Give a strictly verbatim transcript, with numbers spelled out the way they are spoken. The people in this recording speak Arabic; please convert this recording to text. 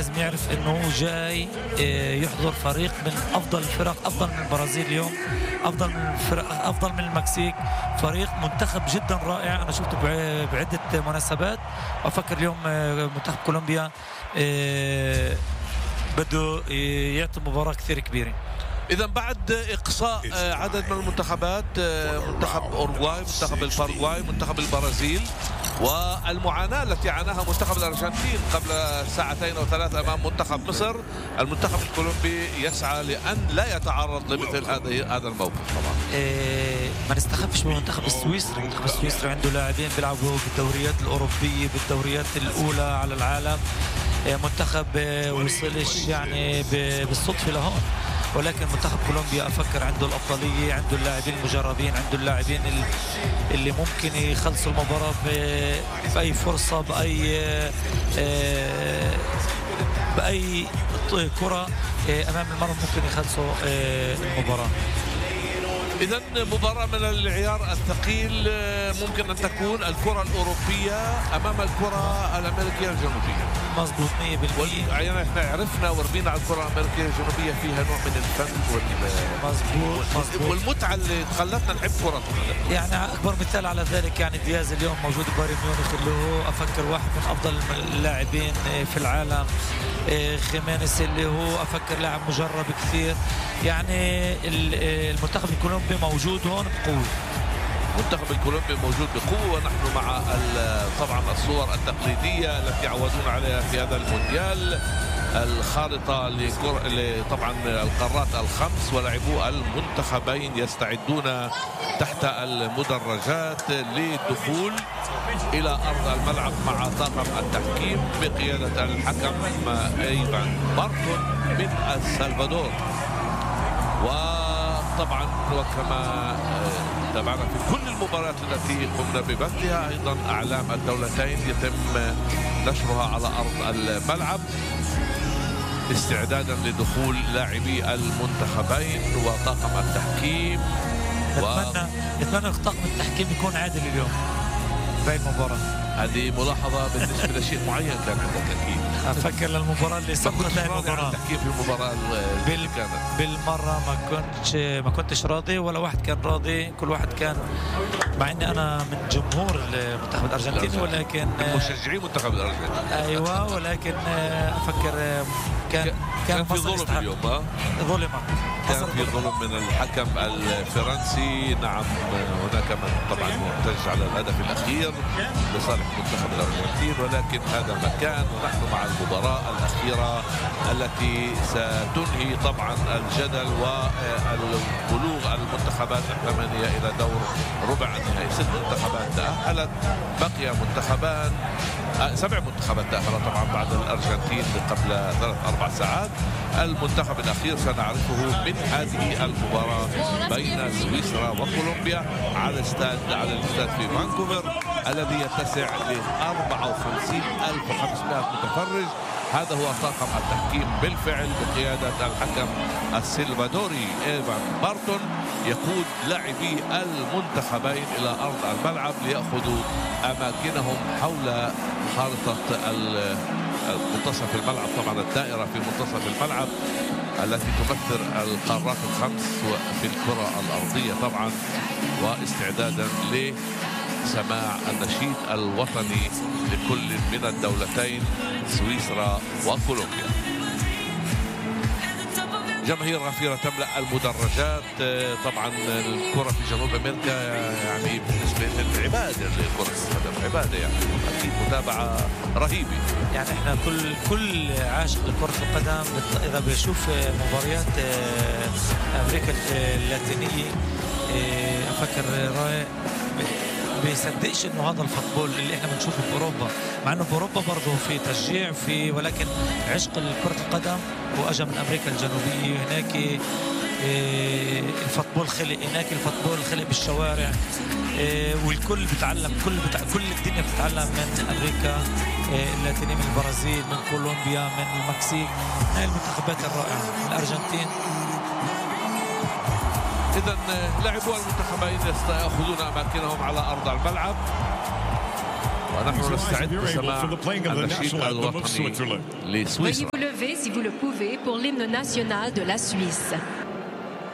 لازم يعرف انه جاي يحضر فريق من افضل الفرق، افضل من البرازيل اليوم، افضل من الفرق، افضل من المكسيك. فريق منتخب جدا رائع، انا شفته بعده مناسبات. افكر اليوم منتخب كولومبيا بده يعطي مباراه كثير كبيره. إذا بعد إقصاء عدد من المنتخبات، منتخب أوروغواي، منتخب الباراغواي، منتخب البرازيل، والمعاناة التي عاناها منتخب الأرجنتين قبل ساعتين أو ثلاث أمام منتخب مصر، المنتخب الكولومبي يسعى لأن لا يتعرض لمثل هذه هذا الموقف. طبعا إيه ما نستخفش من المنتخب السويسري. المنتخب السويسري عنده لاعبين بيلعبوا بالدوريات الأوروبية، بالدوريات الأولى على العالم. إيه منتخب وصلش يعني بالصدفة لهون، ولكن منتخب كولومبيا أفكر عنده الأفضلية، عنده اللاعبين المجربين، عنده اللاعبين اللي ممكن يخلصوا المباراة بأي فرصة، بأي بأي كرة أمام المرمى ممكن يخلصوا المباراة. إذا مباراة من العيار الثقيل، ممكن أن تكون الكرة الأوروبية أمام الكرة الأمريكية الجنوبية. مظبوط مية بالمية. يعني احنا عرفنا وربينا على الكرة الأمريكية الجنوبية فيها نوع من الفن وال مظبوط مظبوط والمتعة اللي خلتنا نحب كرة القدم. يعني أكبر مثال على ذلك يعني دياز اليوم موجود ببايرن ميونخ، اللي هو أفكر واحد من أفضل اللاعبين في العالم. خيمينيز اللي هو أفكر لاعب مجرب كثير. يعني المنتخب الكولومبي موجود هون بقوة. المنتخب الكولومبي موجود بقوة، ونحن مع طبعا الصور التقليدية التي عودونا عليها في هذا المونديال، الخارطة لكر... طبعا القارات الخمس، ولاعبو المنتخبين يستعدون تحت المدرجات للدخول إلى أرض الملعب مع طاقم التحكيم بقيادة الحكم إيفان بارتون من السلفادور. وطبعا وكما تابعنا في كل المباريات التي قمنا ببثها، أيضا أعلام الدولتين يتم نشرها على أرض الملعب استعدادا لدخول لاعبي المنتخبين وطاقم التحكيم. نتمنى و... نتمنى طاقم التحكيم يكون عادل اليوم في المباراة. هذه ملاحظة بالنسبة لشيء معين كان عندك أكيد. أفكر للمباراة اللي سبقت هاي المباراة. التحكيم في المباراة بال... بالمرة ما كنتش ما كنتش راضي، ولا واحد كان راضي، كل واحد كان، مع إني أنا من جمهور المنتخب الأرجنتيني، ولكن مشجعين منتخب الأرجنتين. أيوة، ولكن أفكر كان كان في ظلم اليوم. ها ظلمت كان في ظلم من الحكم الفرنسي. نعم هناك من طبعا يحتج على الهدف الأخير لصالح منتخب الأرجنتين، ولكن هذا مكان ونحن مع المباراة الأخيرة التي ستنهي طبعا الجدل والبلوغ المنتخبات الثمانية إلى دور ربع النهائي. ست منتخبات تأهلت، بقي منتخبان سبع منتخبات تأهلت طبعا بعد الأرجنتين قبل ثلاث أربع ساعات. المنتخب الأخير سنعرفه من هذه المباراة بين سويسرا وكولومبيا على استاد على الاستاد في فانكوفر الذي يتسع ل أربعة وخمسين ألف وخمسمائة متفرج. هذا هو طاقم التحكيم بالفعل بقيادة الحكم السلفادوري إيفان بارتون، يقود لاعبي المنتخبين إلى أرض الملعب ليأخذوا أماكنهم حول خارطة منتصف الملعب، طبعا الدائرة في منتصف الملعب التي تمثل القارات الخمس في الكرة الأرضية طبعا، واستعدادا لسماع النشيد الوطني لكل من الدولتين سويسرا وكولومبيا. جماهير غفيرة تملأ المدرجات. طبعا الكرة في جنوب أمريكا يعني بالنسبة للعبادة لكرة القدم عبادة، يعني أكيد متابعة رهيبة. يعني احنا كل كل عاشق لكرة القدم إذا بيشوف مباريات أمريكا اللاتينية أفكر رائع، بيصدقش انه هذا الفوتبول اللي احنا بنشوفه في اوروبا، مع انه في اوروبا برضه في تشجيع في، ولكن عشق لكرة القدم واجا من امريكا الجنوبية. هناك الفوتبول خلق، هناك الفوتبول خلق بالشوارع، والكل بتعلم، كل بتع... كل الدنيا بتتعلم من امريكا اللاتينية، من البرازيل، من كولومبيا، من المكسيك، هاي المنتخبات الرائعة، من الارجنتين. إذا لاعبو المنتخبين يأخذون أماكنهم على أرض الملعب. ونحن نستعد لسماع النشيد الوطني Veuillez لسويسرا. vous lever si vous le pouvez pour l'hymne national de la Suisse.